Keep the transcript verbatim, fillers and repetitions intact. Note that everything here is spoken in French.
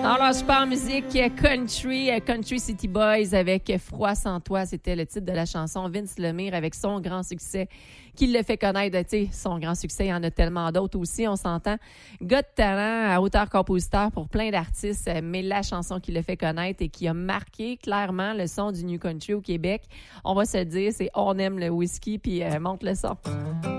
Alors, je pars en musique country, Country City Boys avec Froid sans toi. C'était le titre de la chanson. Vince Lemire avec son grand succès qui le fait connaître. Tu sais, son grand succès, il y en a tellement d'autres aussi, on s'entend. Gars de talent, auteur-compositeur pour plein d'artistes, mais la chanson qui le fait connaître et qui a marqué clairement le son du New Country au Québec, on va se le dire, c'est On aime le whisky, puis euh, monte le son.